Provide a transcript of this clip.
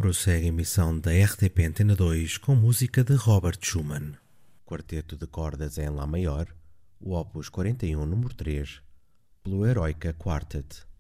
Prossegue a emissão da RTP Antena 2 com música de Robert Schumann. Quarteto de cordas em Lá maior, o Opus 41, número 3, pelo Eroica Quartet.